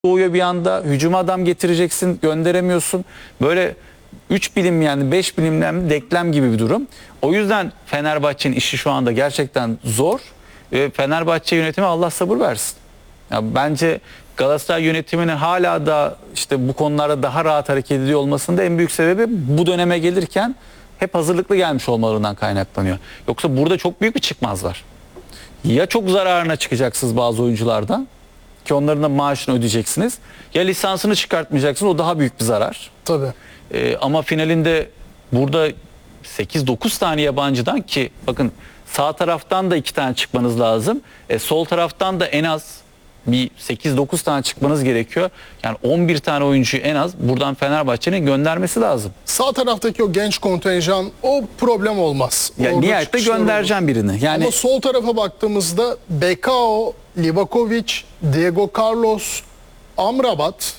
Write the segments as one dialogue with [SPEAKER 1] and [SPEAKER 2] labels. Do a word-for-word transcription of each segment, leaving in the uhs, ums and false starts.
[SPEAKER 1] doğuyor bir anda. Hücuma adam getireceksin, gönderemiyorsun. Böyle üç bilim yani beş bilimden denklem gibi bir durum. O yüzden Fenerbahçe'nin işi şu anda gerçekten zor. Ve Fenerbahçe yönetimi Allah sabır versin. Ya bence Galatasaray yönetiminin hala da işte bu konularda daha rahat hareket ediyor olmasının da en büyük sebebi bu döneme gelirken hep hazırlıklı gelmiş olmalarından kaynaklanıyor. Yoksa burada çok büyük bir çıkmaz var. Ya çok zararına çıkacaksınız bazı oyunculardan ki onların da maaşını ödeyeceksiniz. Ya lisansını çıkartmayacaksınız, o daha büyük bir zarar.
[SPEAKER 2] Tabii.
[SPEAKER 1] Ee, ama finalinde burada sekiz dokuz tane yabancıdan, ki bakın sağ taraftan da iki tane çıkmanız lazım. E, sol taraftan da en az bir sekiz dokuz tane çıkmanız gerekiyor. Yani on bir tane oyuncuyu en az buradan Fenerbahçe'nin göndermesi lazım.
[SPEAKER 2] Sağ taraftaki o genç kontenjan o problem olmaz.
[SPEAKER 1] Yani
[SPEAKER 2] Orada
[SPEAKER 1] nihayette
[SPEAKER 2] çıkışlar
[SPEAKER 1] göndereceğim
[SPEAKER 2] olur.
[SPEAKER 1] birini. Yani
[SPEAKER 2] Ama sol tarafa baktığımızda Bekao, Livakovic, Diego Carlos, Amrabat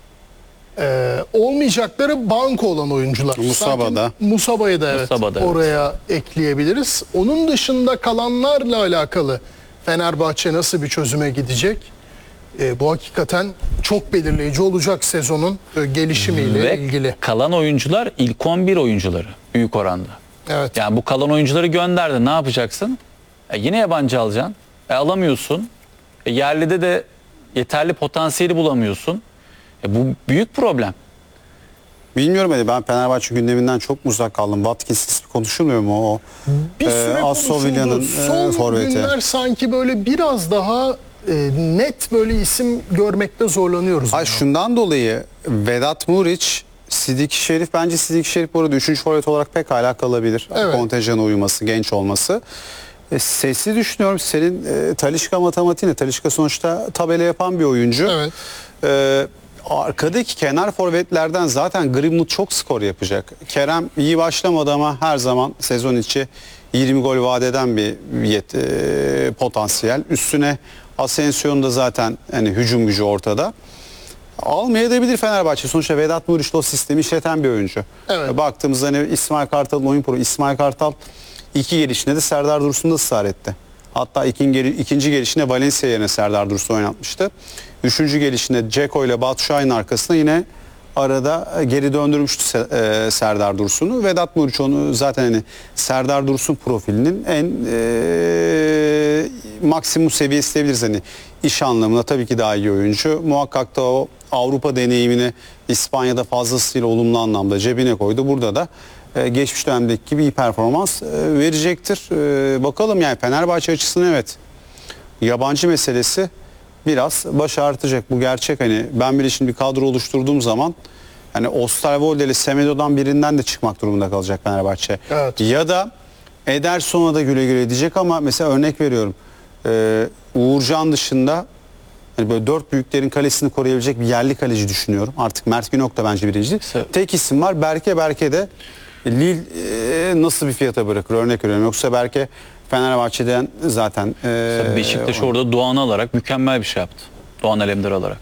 [SPEAKER 2] e, olmayacakları banko olan oyuncular.
[SPEAKER 3] Musaba'da.
[SPEAKER 2] Sanki Musaba'yı da evet
[SPEAKER 1] Musaba'da, evet.
[SPEAKER 2] oraya ekleyebiliriz. Onun dışında kalanlarla alakalı Fenerbahçe nasıl bir çözüme gidecek? E, bu hakikaten çok belirleyici olacak sezonun e, gelişimiyle
[SPEAKER 1] ve
[SPEAKER 2] ilgili.
[SPEAKER 1] kalan oyuncular ilk on bir oyuncuları büyük oranda.
[SPEAKER 2] Evet.
[SPEAKER 1] Yani bu kalan oyuncuları gönderdin, ne yapacaksın? E, yine yabancı alacaksın. E, alamıyorsun. E, yerlide de yeterli potansiyeli bulamıyorsun. E, bu büyük problem.
[SPEAKER 3] Bilmiyorum hani ben Fenerbahçe gündeminden çok mu uzak kaldım? Watkins'siz konuşulmuyor mu o?
[SPEAKER 2] Bir
[SPEAKER 3] Ee,
[SPEAKER 2] süre
[SPEAKER 3] Aston
[SPEAKER 2] konuşuldu.
[SPEAKER 3] Villa'nın,
[SPEAKER 2] Son
[SPEAKER 3] e, forveti.
[SPEAKER 2] günler sanki böyle biraz daha e, net böyle isim görmekte zorlanıyoruz.
[SPEAKER 3] Hayır, şundan dolayı Vedat Muriç, Sidiki Şerif, bence Sidiki Şerif bu arada üçüncü forvet olarak pek hala kalabilir.
[SPEAKER 2] Evet.
[SPEAKER 3] Kontenjana uyuması, genç olması. E, sesli düşünüyorum. Senin e, Talisca matematiğine, Talisca sonuçta tabela yapan bir oyuncu.
[SPEAKER 2] Evet.
[SPEAKER 3] E, arkadaki kenar forvetlerden zaten Greenwood çok skor yapacak. Kerem iyi başlamadı ama her zaman sezon içi yirmi gol vaat eden bir yet, e, potansiyel. Üstüne Asensio'nun da zaten hani hücum gücü ortada. Almayabilir Fenerbahçe. Sonuçta Vedat Muriç'le o sistemi işleten bir oyuncu.
[SPEAKER 2] Evet.
[SPEAKER 3] Baktığımızda hani İsmail Kartal'ın oyun programı. İsmail Kartal iki gelişinde de Serdar Dursun'da ısrar etti. Hatta ikinci, ikinci gelişinde Valencia yerine Serdar Dursun oynatmıştı. Üçüncü gelişinde Dzeko ile Batu Şahin arkasında yine arada geri döndürmüştü Serdar Dursun'u. Vedat Muriç onu zaten hani Serdar Dursun profilinin en e, maksimum seviyesi diyebiliriz. Hani iş anlamında tabii ki daha iyi oyuncu. Muhakkak da o Avrupa deneyimini İspanya'da fazlasıyla olumlu anlamda cebine koydu. Burada da e, geçmiş dönemdeki gibi iyi performans e, verecektir. E, bakalım yani Fenerbahçe açısından evet yabancı meselesi biraz baş artacak. Bu gerçek. Hani ben bile şimdi bir kadro oluşturduğum zaman hani Osterwolde ile Semedo'dan birinden de çıkmak durumunda kalacak Fenerbahçe.
[SPEAKER 2] Evet.
[SPEAKER 3] Ya da Ederson'a da güle güle diyecek ama mesela örnek veriyorum. Ee, Uğurcan dışında hani böyle dört büyüklerin kalesini koruyabilecek bir yerli kaleci düşünüyorum. Artık Mert Günok da bence birinci. Tek isim var. Berke Berke de Lille e, nasıl bir fiyata bırakır örnek veriyorum. Yoksa Berke Fenerbahçe'den zaten e,
[SPEAKER 1] Beşiktaş orada Doğan'ı alarak mükemmel bir şey yaptı. Doğan Alemdar alarak.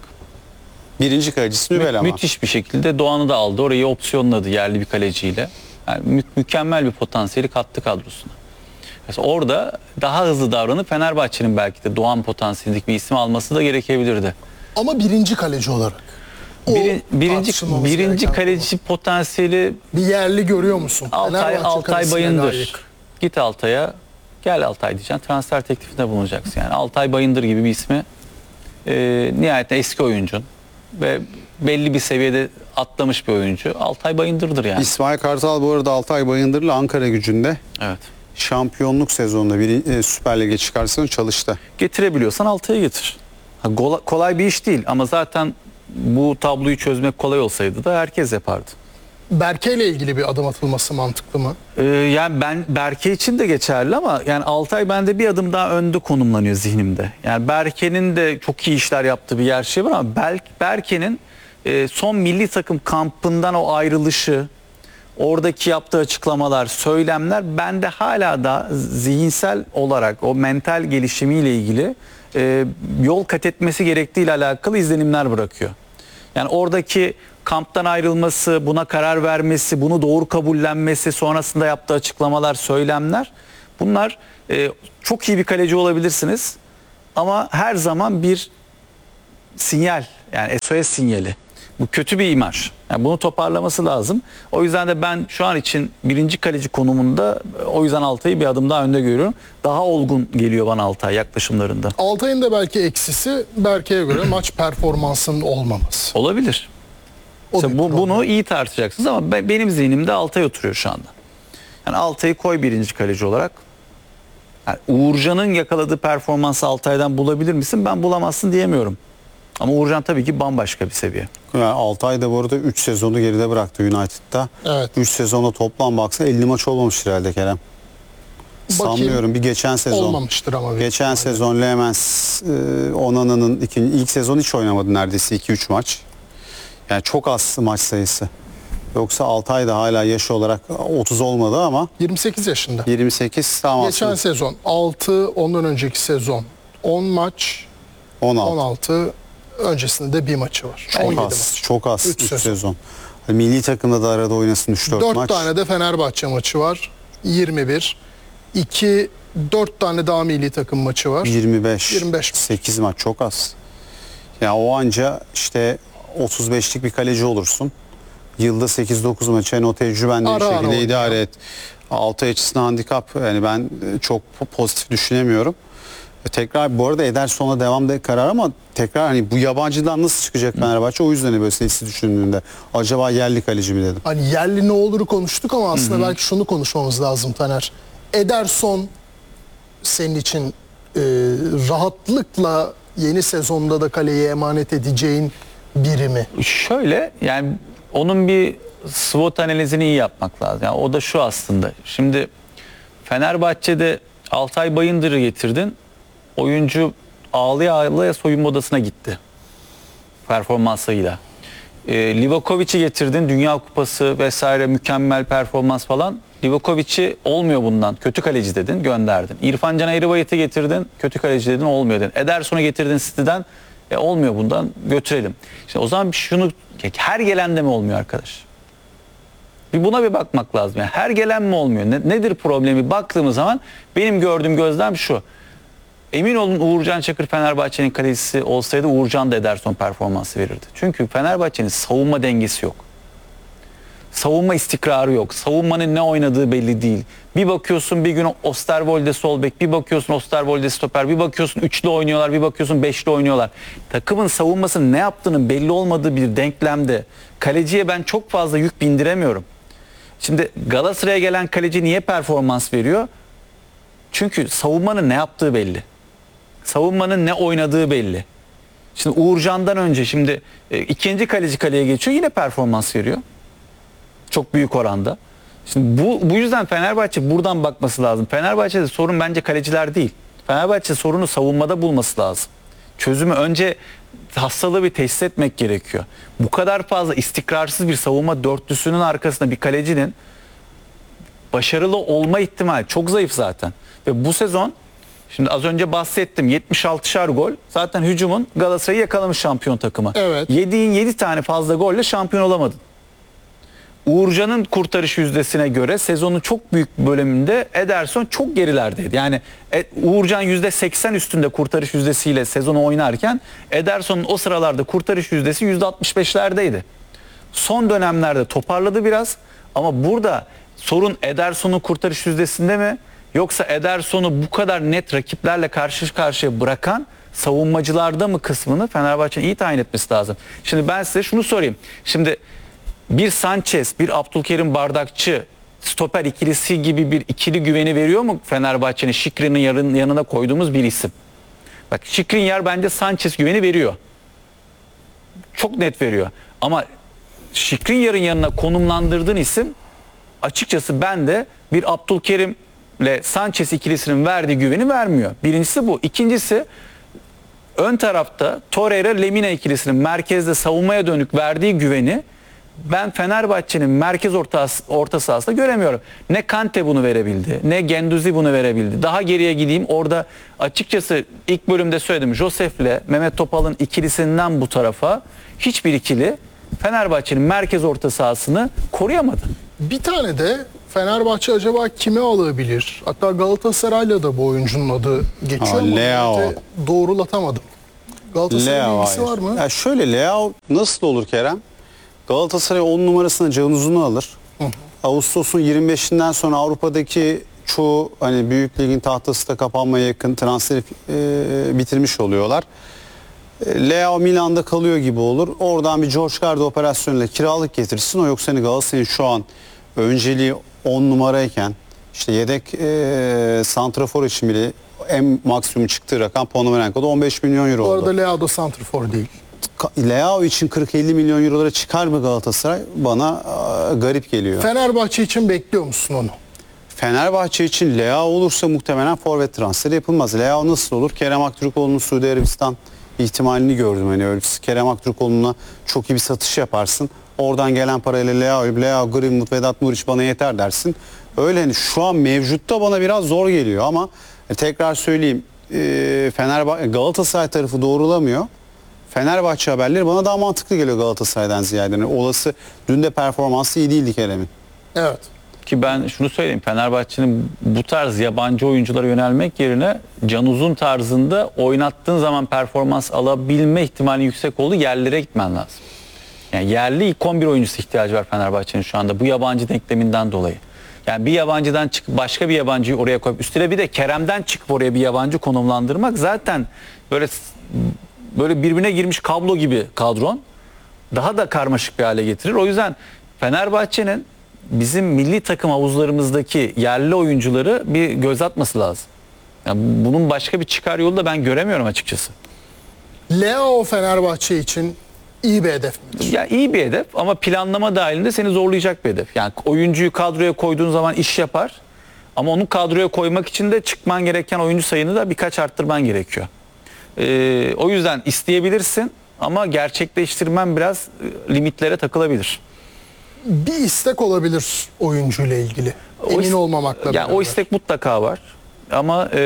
[SPEAKER 3] birinci kalecisi Nübel
[SPEAKER 1] Mü-
[SPEAKER 3] ama.
[SPEAKER 1] müthiş bir şekilde Doğan'ı da aldı. Orayı opsiyonladı yerli bir kaleciyle. Yani mü- mükemmel bir potansiyeli kattı kadrosuna. Mesela orada daha hızlı davranıp Fenerbahçe'nin belki de Doğan potansiyelindeki bir isim alması da gerekebilirdi.
[SPEAKER 2] Ama birinci kaleci olarak. O
[SPEAKER 1] Biri- birinci
[SPEAKER 2] tartışılmamız
[SPEAKER 1] birinci
[SPEAKER 2] gereken
[SPEAKER 1] kaleci potansiyeli
[SPEAKER 2] bir yerli görüyor musun?
[SPEAKER 1] Altay,
[SPEAKER 2] Fenerbahçe
[SPEAKER 1] Altay
[SPEAKER 2] kalesine
[SPEAKER 1] Bayındır.
[SPEAKER 2] layık.
[SPEAKER 1] Git Altay'a, gel Altay diyeceksin. Transfer teklifinde bulunacaksın. Yani Altay Bayındır gibi bir ismi e, nihayetinde eski oyuncun ve belli bir seviyede atlamış bir oyuncu. Altay Bayındır'dır yani.
[SPEAKER 3] İsmail Kartal bu arada Altay Bayındır'la Ankara Gücü'nde
[SPEAKER 1] Evet.
[SPEAKER 3] şampiyonluk sezonunda bir e, Süper Lig'e çıkarsın çalıştı.
[SPEAKER 1] Getirebiliyorsan Altay'a getir. Ha, gola- kolay bir iş değil ama zaten bu tabloyu çözmek kolay olsaydı da herkes yapardı.
[SPEAKER 2] Berke ile ilgili bir adım atılması mantıklı mı?
[SPEAKER 1] Ee, yani ben Berke için de geçerli ama yani Altay bende bir adım daha önde konumlanıyor zihnimde. Yani Berke'nin de çok iyi işler yaptığı bir yer şey var ama Bel- Berke'nin e, son milli takım kampından o ayrılışı, oradaki yaptığı açıklamalar, söylemler bende hala da zihinsel olarak o mental gelişimiyle ilgili e, yol kat etmesi gerektiğiyle alakalı izlenimler bırakıyor. Yani oradaki kamptan ayrılması, buna karar vermesi, bunu doğru kabullenmesi, sonrasında yaptığı açıklamalar, söylemler, bunlar e, çok iyi bir kaleci olabilirsiniz ama her zaman bir sinyal Yani S O S sinyali. Bu kötü bir imaj. Yani bunu toparlaması lazım. O yüzden de ben şu an için birinci kaleci konumunda o yüzden Altay'ı bir adım daha önde görüyorum. Daha olgun geliyor bana Altay yaklaşımlarında.
[SPEAKER 2] Altay'ın da belki eksisi Berke'ye göre maç performansının olmaması.
[SPEAKER 1] Olabilir.
[SPEAKER 2] O
[SPEAKER 1] İşte
[SPEAKER 2] bir
[SPEAKER 1] bu,
[SPEAKER 2] problem.
[SPEAKER 1] bunu iyi tartışacaksınız ama be- benim zihnimde Altay oturuyor şu anda. Yani Altay'ı koy birinci kaleci olarak. Yani Uğurcan'ın yakaladığı performansı Altay'dan bulabilir misin? Ben bulamazsın diyemiyorum. Ama Uğurcan tabii ki bambaşka bir seviye.
[SPEAKER 3] Yani Altay da bu arada üç sezonu geride bıraktı United'da.
[SPEAKER 2] Evet.
[SPEAKER 3] üç sezonda toplam baksa elli maç olmamıştır herhalde Kerem.
[SPEAKER 2] Bakayım.
[SPEAKER 3] Sanmıyorum. Bir geçen sezon.
[SPEAKER 2] Olmamıştır ama. büyük
[SPEAKER 3] Geçen
[SPEAKER 2] ihtimalle.
[SPEAKER 3] sezon Lemens, e, Onana'nın ikinci, ilk sezon hiç oynamadı neredeyse iki üç maç. Yani çok az maç sayısı. Yoksa Altay da hala yaş olarak otuz olmadı ama
[SPEAKER 2] yirmi sekiz yaşında.
[SPEAKER 3] yirmi sekiz tam
[SPEAKER 2] Geçen
[SPEAKER 3] aslında
[SPEAKER 2] sezon altı, ondan önceki sezon on maç,
[SPEAKER 3] on altı.
[SPEAKER 2] on altı, öncesinde de bir maçı var. on
[SPEAKER 3] Çok
[SPEAKER 2] yedi
[SPEAKER 3] az,
[SPEAKER 2] maç.
[SPEAKER 3] çok az
[SPEAKER 2] Üç
[SPEAKER 3] üç
[SPEAKER 2] sezon.
[SPEAKER 3] sezon. Hani milli takımda da arada oynasın üç dört
[SPEAKER 2] dört
[SPEAKER 3] maç.
[SPEAKER 2] tane de Fenerbahçe maçı var. yirmi bir. iki, dört tane daha milli takım maçı var.
[SPEAKER 3] yirmi beş.
[SPEAKER 2] yirmi beş.
[SPEAKER 3] sekiz maç çok az. Ya o anca işte otuz beşlik bir kaleci olursun. Yılda sekiz dokuz maçı yani o tecrübenle bir
[SPEAKER 2] Ara ara
[SPEAKER 3] şekilde
[SPEAKER 2] oynuyor.
[SPEAKER 3] idare et. Altay açısından handikap yani ben e, çok po- pozitif düşünemiyorum. E, Tekrar bu arada Ederson'a devam de karar ama tekrar hani bu yabancıdan nasıl çıkacak Fenerbahçe o yüzden böyle sesi düşündüğünde acaba yerli kaleci mi dedim.
[SPEAKER 2] Hani yerli ne oluru konuştuk ama aslında belki şunu konuşmamız lazım Taner. Ederson senin için e, rahatlıkla yeni sezonda da kaleye emanet edeceğin biri mi?
[SPEAKER 1] Şöyle yani onun bir SWOT analizini iyi yapmak lazım. Yani o da şu aslında. Şimdi Fenerbahçe'de Altay Bayındır'ı getirdin. Oyuncu ağlaya ağlaya soyunma odasına gitti. Performansıyla. E, Livakovic'i getirdin. Dünya Kupası vesaire mükemmel performans falan. Livakovic'i olmuyor bundan. Kötü kaleci dedin, gönderdin. İrfan Can Eğribayit'i getirdin. Kötü kaleci dedin, olmuyor dedin. Ederson'u getirdin City'den. E, olmuyor bundan, götürelim. İşte o zaman şunu, her gelen de mi olmuyor arkadaş? Bir buna bir bakmak lazım. Yani her gelen mi olmuyor? Ne, nedir problemi? Baktığımız zaman benim gördüğüm gözlem şu. Emin olun Uğurcan Çakır Fenerbahçe'nin kalecisi olsaydı Uğurcan da Ederson performansı verirdi. Çünkü Fenerbahçe'nin savunma dengesi yok. Savunma istikrarı yok. Savunmanın ne oynadığı belli değil. Bir bakıyorsun bir gün Osterwolde sol bek, bir bakıyorsun Osterwolde stoper, bir bakıyorsun üçlü oynuyorlar, bir bakıyorsun beşli oynuyorlar. Takımın savunmasının ne yaptığının belli olmadığı bir denklemde kaleciye ben çok fazla yük bindiremiyorum. Şimdi Galatasaray'a gelen kaleci niye performans veriyor? Çünkü savunmanın ne yaptığı belli. Savunmanın ne oynadığı belli. Şimdi Uğurcan'dan önce şimdi e, ikinci kaleci kaleye geçiyor, yine performans veriyor. Çok büyük oranda. Şimdi bu, bu yüzden Fenerbahçe buradan bakması lazım. Fenerbahçe'de sorun bence kaleciler değil. Fenerbahçe sorunu savunmada bulması lazım. Çözümü önce hastalığı bir teşhis etmek gerekiyor. Bu kadar fazla istikrarsız bir savunma dörtlüsünün arkasında bir kalecinin başarılı olma ihtimali çok zayıf zaten. Ve bu sezon şimdi az önce bahsettim yetmiş altışar gol zaten hücumun Galatasaray'ı yakalamış şampiyon takımı.
[SPEAKER 2] Evet.
[SPEAKER 1] Yediğin yedi tane fazla golle şampiyon olamadın. Uğurcan'ın kurtarış yüzdesine göre sezonun çok büyük bölümünde Ederson çok gerilerdeydi. Yani e, Uğurcan yüzde seksen üstünde kurtarış yüzdesiyle sezonu oynarken Ederson'un o sıralarda kurtarış yüzdesi yüzde altmış beşlerdeydi. Son dönemlerde toparladı biraz ama burada sorun Ederson'un kurtarış yüzdesinde mi? Yoksa Ederson'u bu kadar net rakiplerle karşı karşıya bırakan savunmacılarda mı kısmını Fenerbahçe'nin iyi tayin etmesi lazım. Şimdi ben size şunu sorayım. Şimdi bir Sanchez, bir Abdülkerim Bardakçı, stoper ikilisi gibi bir ikili güveni veriyor mu Fenerbahçe'nin Şikrinyar'ın yanına koyduğumuz bir isim? Bak Şikrinyar bence Sanchez güveni veriyor. Çok net veriyor. Ama Şikrinyar'ın yanına konumlandırdığın isim açıkçası ben de bir Abdülkerim ile Sanchez ikilisinin verdiği güveni vermiyor. Birincisi bu. İkincisi ön tarafta Torreira Lemina ikilisinin merkezde savunmaya dönük verdiği güveni ben Fenerbahçe'nin merkez orta, orta sahasında göremiyorum. Ne Kante bunu verebildi, ne Genduzi bunu verebildi. Daha geriye gideyim, orada açıkçası ilk bölümde söyledim. Josef'le Mehmet Topal'ın ikilisinden bu tarafa hiçbir ikili Fenerbahçe'nin merkez orta sahasını koruyamadı.
[SPEAKER 2] Bir tane de Fenerbahçe acaba kime alabilir? Hatta Galatasaray'la da bu oyuncunun adı geçiyor
[SPEAKER 3] Ha,
[SPEAKER 2] ama
[SPEAKER 3] Leao.
[SPEAKER 2] ben de doğrulatamadım. Galatasaray'ın
[SPEAKER 3] Leao
[SPEAKER 2] ilgisi
[SPEAKER 3] hayır.
[SPEAKER 2] var mı?
[SPEAKER 3] Ya şöyle, Leao nasıl olur Kerem? Galatasaray on numarasını Can Uzun'u alır. Ağustos'un yirmi beşinden sonra Avrupa'daki çoğu hani büyük ligin tahtası da kapanmaya yakın transferi e, bitirmiş oluyorlar. E, Leao Milan'da kalıyor gibi olur. Oradan bir George Garde operasyonuyla kiralık getirsin. O yoksa hani Galatasaray'ın şu an önceliği on numarayken işte yedek e, santrafor için bile en maksimum çıktığı rakam Ponomarenko'da on beş milyon euro
[SPEAKER 2] Bu
[SPEAKER 3] oldu.
[SPEAKER 2] arada Leao da santrfor değil.
[SPEAKER 3] Ka- Leao için kırk elli milyon eurolara çıkar mı Galatasaray? Bana e, garip geliyor.
[SPEAKER 2] Fenerbahçe için bekliyor musun onu?
[SPEAKER 3] Fenerbahçe için Leao olursa muhtemelen forvet transferi yapılmaz. Leao nasıl olur? Kerem Aktürkoğlu'nun Suudi Arabistan ihtimalini gördüm. Hani öyle Kerem Aktürkoğlu'na çok iyi bir satış yaparsın. Oradan gelen parayla Leao, Leao, Greenwood, Vedat Muriç bana yeter dersin. Öyle hani şu an mevcutta bana biraz zor geliyor ama e, tekrar söyleyeyim e, Fenerbahçe Galatasaray tarafı doğrulamıyor. Fenerbahçe haberleri bana daha mantıklı geliyor Galatasaray'dan ziyade. Yani olası dün de performansı iyi değildi Kerem'in.
[SPEAKER 2] Evet.
[SPEAKER 1] Ki ben şunu söyleyeyim, Fenerbahçe'nin bu tarz yabancı oyunculara yönelmek yerine Can Uzun tarzında oynattığın zaman performans alabilme ihtimali yüksek olduğu yerlere gitmen lazım. Yani yerli ilk on bir oyuncusu ihtiyacı var Fenerbahçe'nin şu anda bu yabancı denkleminden dolayı. Yani bir yabancıdan çıkıp başka bir yabancıyı oraya koyup üstüne bir de Kerem'den çıkıp oraya bir yabancı konumlandırmak zaten böyle böyle birbirine girmiş kablo gibi kadron daha da karmaşık bir hale getirir. O yüzden Fenerbahçe'nin bizim milli takım havuzlarımızdaki yerli oyuncuları bir göz atması lazım. Yani bunun başka bir çıkar yolu da ben göremiyorum açıkçası.
[SPEAKER 2] Leao Fenerbahçe için iyi bir hedef midir?
[SPEAKER 1] Ya iyi bir hedef ama planlama dahilinde seni zorlayacak bir hedef. Yani oyuncuyu kadroya koyduğun zaman iş yapar ama onu kadroya koymak için de çıkman gereken oyuncu sayını da birkaç arttırman gerekiyor. Ee, o yüzden isteyebilirsin ama gerçekleştirmen biraz limitlere takılabilir.
[SPEAKER 2] Bir istek olabilir oyuncuyla ilgili.
[SPEAKER 1] O
[SPEAKER 2] Emin
[SPEAKER 1] is-
[SPEAKER 2] olmamakla
[SPEAKER 1] yani
[SPEAKER 2] beraber.
[SPEAKER 1] o istek mutlaka var ama e,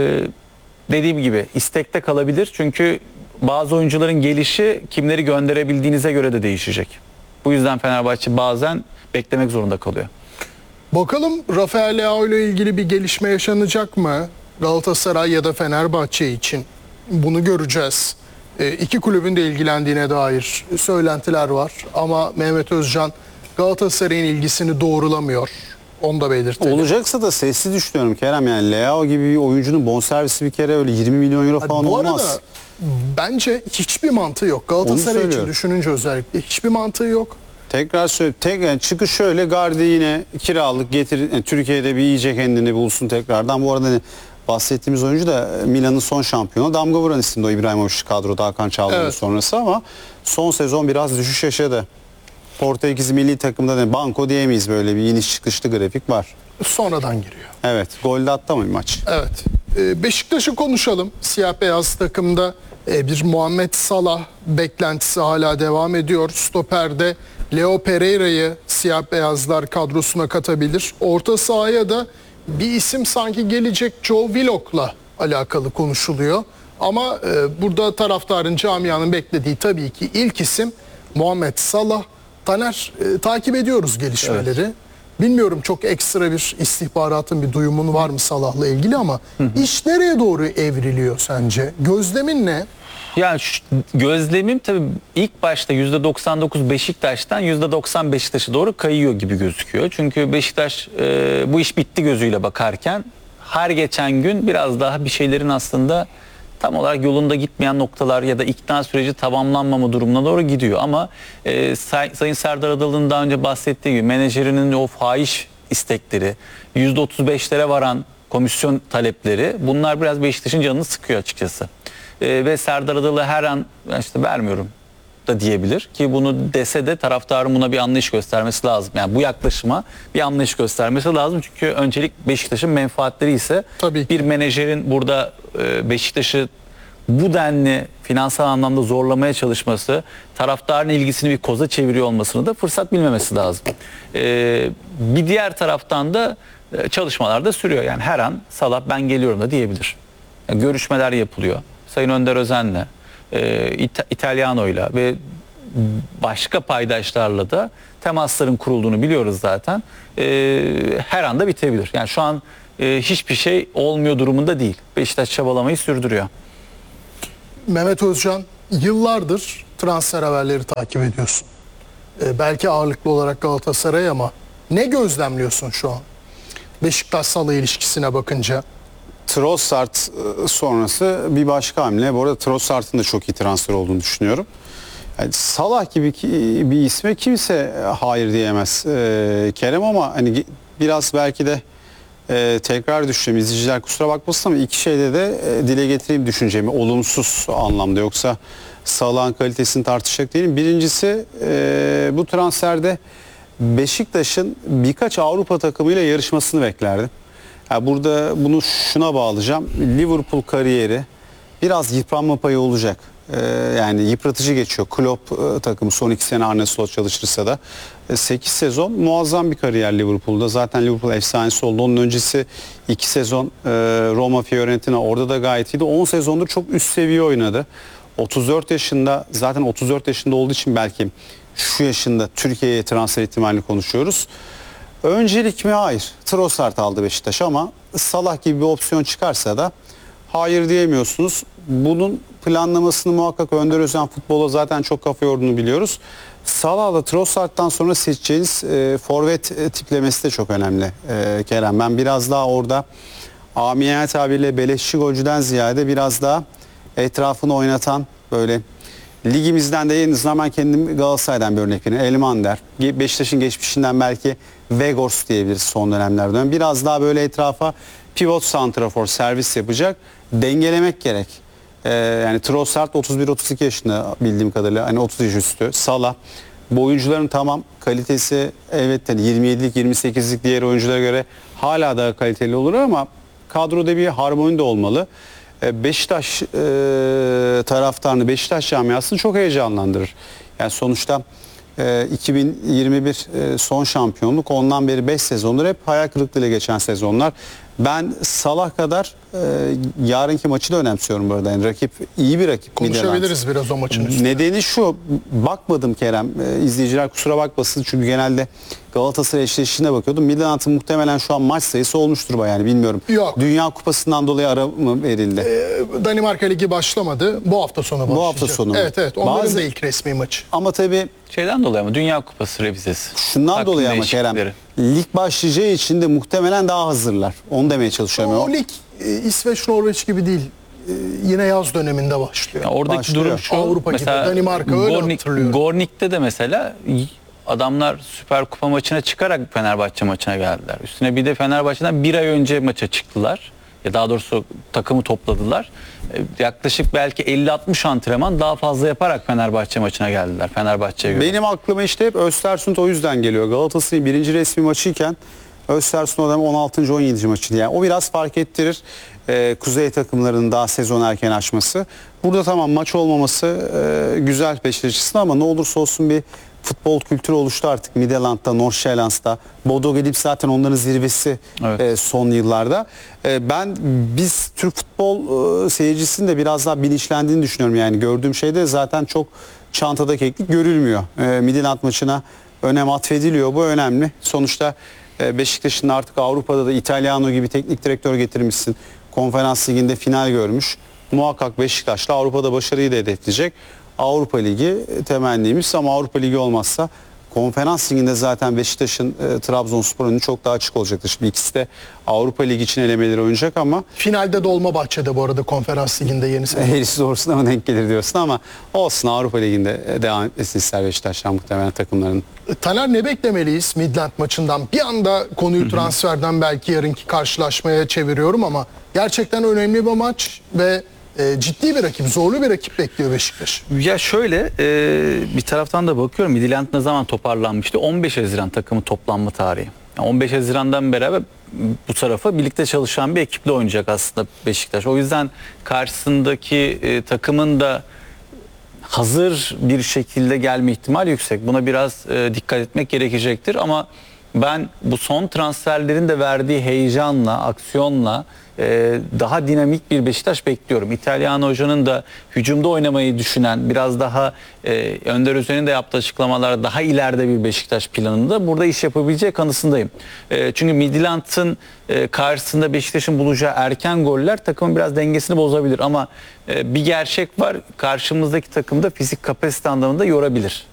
[SPEAKER 1] dediğim gibi istekte kalabilir çünkü bazı oyuncuların gelişi kimleri gönderebildiğinize göre de değişecek. Bu yüzden Fenerbahçe bazen beklemek zorunda kalıyor.
[SPEAKER 2] Bakalım Rafael Leao ile ilgili bir gelişme yaşanacak mı? Galatasaray ya da Fenerbahçe için bunu göreceğiz. E, iki kulübün de ilgilendiğine dair söylentiler var. Ama Mehmet Özcan Galatasaray'ın ilgisini doğrulamıyor. Onu da belirtelim.
[SPEAKER 3] Olacaksa da sessiz düşünüyorum Kerem. Yani Leao gibi bir oyuncunun bonservisi bir kere öyle yirmi milyon euro falan
[SPEAKER 2] Bu
[SPEAKER 3] olmaz.
[SPEAKER 2] arada bence hiçbir mantığı yok. Galatasaray için
[SPEAKER 3] söylüyorum.
[SPEAKER 2] düşününce özellikle hiçbir mantığı yok.
[SPEAKER 3] Tekrar söyle, tek, yani çıkış şöyle, Gardi yine kiralık getir, yani Türkiye'de bir iyice kendini bulsun tekrardan. Bu arada hani bahsettiğimiz oyuncu da Milan'ın son şampiyonu. Damga vuran isimde o İbrahimovic kadroda Hakan Çalhanoğlu
[SPEAKER 2] Evet.
[SPEAKER 3] sonrası ama son sezon biraz düşüş yaşadı. Portekiz milli takımda da banko diyemeyiz, böyle bir iniş çıkışlı grafik var.
[SPEAKER 2] Sonradan giriyor.
[SPEAKER 3] Evet, golde attı mı maç?
[SPEAKER 2] Evet. Ee, Beşiktaş'ı konuşalım. Siyah beyaz takımda e, bir Muhammed Salah beklentisi hala devam ediyor. Stoper'de Leo Pereira'yı siyah beyazlar kadrosuna katabilir. Orta sahaya da bir isim sanki gelecek, Joe Willock'la alakalı konuşuluyor. Ama e, burada taraftarın, camianın beklediği tabii ki ilk isim Muhammed Salah. Taner, e, takip ediyoruz gelişmeleri. Bilmiyorum çok ekstra bir istihbaratın, bir duyumun var mı Salah'la ilgili ama iş nereye doğru evriliyor sence? Gözlemin ne?
[SPEAKER 1] Yani şu- gözlemim tabii ilk başta yüzde doksan dokuz Beşiktaş'tan yüzde doksan Beşiktaş'a doğru kayıyor gibi gözüküyor. Çünkü Beşiktaş e, bu iş bitti gözüyle bakarken her geçen gün biraz daha bir şeylerin aslında tam olarak yolunda gitmeyen noktalar ya da ikna süreci tamamlanmama durumuna doğru gidiyor. Ama e, Say- Sayın Serdar Adalı'nın daha önce bahsettiği gibi menajerinin o fahiş istekleri, yüzde otuz beşlere varan komisyon talepleri, bunlar biraz Beşiktaş'ın canını sıkıyor açıkçası. Ee, ve Serdar Adalı her an işte vermiyorum da diyebilir ki bunu dese de taraftarın buna bir anlayış göstermesi lazım. Yani bu yaklaşıma bir anlayış göstermesi lazım çünkü öncelik Beşiktaş'ın menfaatleri ise
[SPEAKER 2] Tabii ki.
[SPEAKER 1] bir menajerin burada e, Beşiktaş'ı bu denli finansal anlamda zorlamaya çalışması, taraftarın ilgisini bir koza çeviriyor olmasını da fırsat bilmemesi lazım. Ee, bir diğer taraftan da e, çalışmalar da sürüyor. Yani her an Salah ben geliyorum da diyebilir. Yani görüşmeler yapılıyor. Sayın Önder Özen'le, e, İta- İtalyano'yla ve başka paydaşlarla da temasların kurulduğunu biliyoruz zaten. E, her anda bitebilir. Yani şu an e, hiçbir şey olmuyor durumunda değil. Beşiktaş çabalamayı sürdürüyor.
[SPEAKER 2] Mehmet Özcan, yıllardır transfer haberleri takip ediyorsun. Ee, belki ağırlıklı olarak Galatasaray ama ne gözlemliyorsun şu an? Beşiktaş-Salah ilişkisine bakınca.
[SPEAKER 3] Trossard e, sonrası bir başka hamle. Bu arada Trossard'ın da çok iyi transfer olduğunu düşünüyorum. Yani Salah gibi ki, bir isme kimse hayır diyemez e, Kerem, ama hani biraz belki de e, tekrar düşeceğim, izleyiciler kusura bakmasın ama iki şeyde de e, dile getireyim düşüncemi olumsuz anlamda, yoksa Salah'ın kalitesini tartışacak değilim. Birincisi e, bu transferde Beşiktaş'ın birkaç Avrupa takımıyla yarışmasını beklerdim. Yani burada bunu şuna bağlayacağım. Liverpool kariyeri biraz yıpranma payı olacak. Ee, yani yıpratıcı geçiyor. Klopp e, takımı son iki sene Arne Slot çalıştırsa da e, sekiz sezon muazzam bir kariyer Liverpool'da. Zaten Liverpool efsanesi oldu. Onun öncesi iki sezon e, Roma, Fiorentina, orada da gayet iyiydi. on sezondur çok üst seviye oynadı. otuz dört yaşında, zaten otuz dört yaşında olduğu için belki şu yaşında Türkiye'ye transfer ihtimalini konuşuyoruz. Öncelik mi? Hayır. Trossard aldı Beşiktaş ama Salah gibi bir opsiyon çıkarsa da hayır diyemiyorsunuz. Bunun planlamasını muhakkak Önder Özen futbola zaten çok kafa yorduğunu biliyoruz. Salah'la Trossard'dan sonra seçeceğiniz e, forvet e, tiplemesi de çok önemli e, Kerem. Ben biraz daha orada amiyane tabirle beleşçi golcüden ziyade biraz daha etrafını oynatan, böyle ligimizden de en azından ben kendim Galatasaray'dan bir örnek vereyim. Elmander, Beşiktaş'ın geçmişinden belki Vegors diyebiliriz son dönemlerden. Biraz daha böyle etrafa pivot santrafor servis yapacak, dengelemek gerek. Ee, yani Trossard otuz bir otuz iki yaşında bildiğim kadarıyla, hani otuz yaş üstü. Salah, bu oyuncuların tamam kalitesi evet hani yirmi yedilik yirmi sekizlik diğer oyunculara göre hala daha kaliteli olur ama kadroda bir harmoni de olmalı. Beşiktaş e, taraftarını, Beşiktaş camiasını çok heyecanlandırır. Yani sonuçta e, iki bin yirmi bir e, son şampiyonluk, ondan beri beş sezondur hep hayal kırıklığıyla geçen sezonlar. Ben Salah kadar e, yarınki maçı da önemsiyorum bu arada. Yani rakip iyi bir rakip.
[SPEAKER 2] Konuşabiliriz biraz o maçın üstüne.
[SPEAKER 3] Nedeni şu, bakmadım Kerem, e, izleyiciler kusura bakmasın çünkü genelde Galatasaray eşleştiğine bakıyordum. Midland'ın muhtemelen şu an maç sayısı olmuştur bayağı, yani bilmiyorum.
[SPEAKER 2] Yok.
[SPEAKER 3] Dünya Kupası'ndan dolayı ara mı verildi?
[SPEAKER 2] Ee, Danimarka Ligi başlamadı. Bu hafta sonu başlayacak.
[SPEAKER 3] Bu hafta sonu.
[SPEAKER 2] Evet evet. Onların
[SPEAKER 3] Bazı-
[SPEAKER 2] da ilk resmi maçı.
[SPEAKER 3] Ama tabii
[SPEAKER 1] Şeyden dolayı ama Dünya Kupası revizesi.
[SPEAKER 3] şundan
[SPEAKER 1] Takvim
[SPEAKER 3] dolayı ama Kerem,
[SPEAKER 1] değişiklikleri.
[SPEAKER 3] lig başlayacağı için de muhtemelen daha hazırlar. Onu demeye çalışıyorum.
[SPEAKER 2] O lig e, İsveç, Norveç gibi değil. E, yine yaz döneminde başlıyor.
[SPEAKER 1] Ya oradaki
[SPEAKER 3] Başlıyor.
[SPEAKER 1] durum şu.
[SPEAKER 2] Avrupa gibi,
[SPEAKER 1] mesela
[SPEAKER 2] Danimarka öyle
[SPEAKER 1] Gornik,
[SPEAKER 2] hatırlıyorum.
[SPEAKER 1] Gornik'te de mesela adamlar Süper Kupa maçına çıkarak Fenerbahçe maçına geldiler. Üstüne bir de Fenerbahçe'den bir ay önce maça çıktılar. Ya daha doğrusu takımı topladılar. E, Yaklaşık belki elli altmış antrenman daha fazla yaparak Fenerbahçe maçına geldiler. Fenerbahçe'ye göre.
[SPEAKER 3] Benim aklıma işte hep Östersund o yüzden geliyor. Galatasaray'ın birinci resmi maçıyken Östersund adam on altıncı on yedinci maçıydı. Yani o biraz fark ettirir. Ee, kuzey takımlarının daha sezon erken açması. Burada tamam maç olmaması e, güzel Beşiktaş açısından ama ne olursa olsun bir futbol kültürü oluştu artık. Midtjylland'da, Nordsjællands'ta. Bodo Glimt zaten onların zirvesi
[SPEAKER 1] Evet.
[SPEAKER 3] e, son yıllarda. E, ben biz Türk futbol e, seyircisinin de biraz daha bilinçlendiğini düşünüyorum. Yani gördüğüm şeyde zaten çok çantada keklik görülmüyor. E, Midtjylland maçına önem atfediliyor. Bu önemli. Sonuçta e, Beşiktaş'ın artık Avrupa'da da Italiano gibi teknik direktör getirmişsin. Konferans Ligi'nde final görmüş. Muhakkak Beşiktaş'la Avrupa'da başarıyı da hedefleyecek. Avrupa Ligi temennimiz ama Avrupa Ligi olmazsa Konferans Ligi'nde zaten Beşiktaş'ın e, Trabzonspor önü çok daha açık olacaktır. Şimdi ikisi de Avrupa Ligi için elemeleri oynayacak ama
[SPEAKER 2] Finalde Dolmabahçe'de bu arada Konferans Ligi'nde yeni sezon.
[SPEAKER 3] herisi doğrusuna mı denk gelir diyorsun ama olsun, Avrupa Ligi'nde devam etmesini ister Beşiktaş'tan muhtemelen takımların.
[SPEAKER 2] Taner, ne beklemeliyiz Midland maçından? Bir anda konuyu transferden belki yarınki karşılaşmaya çeviriyorum ama gerçekten önemli bir maç ve e, ciddi bir rakip, zorlu bir rakip bekliyor Beşiktaş.
[SPEAKER 1] Ya şöyle e, bir taraftan da bakıyorum Midtjylland ne zaman toparlanmıştı? on beş Haziran takımı toplanma tarihi. Yani on beş Haziran'dan beraber bu tarafa birlikte çalışan bir ekiple oynayacak aslında Beşiktaş. O yüzden karşısındaki e, takımın da hazır bir şekilde gelme ihtimali yüksek. Buna biraz e, dikkat etmek gerekecektir ama ben bu son transferlerin de verdiği heyecanla, aksiyonla e, daha dinamik bir Beşiktaş bekliyorum. İtalyan hocanın da hücumda oynamayı düşünen, biraz daha e, Önder Özen'in de yaptığı açıklamalar daha ileride bir Beşiktaş planında burada iş yapabileceği kanısındayım. E, çünkü Midtjylland'ın e, karşısında Beşiktaş'ın bulacağı erken goller takımın biraz dengesini bozabilir ama e, bir gerçek var, karşımızdaki takımda fizik kapasite anlamında yorabilir.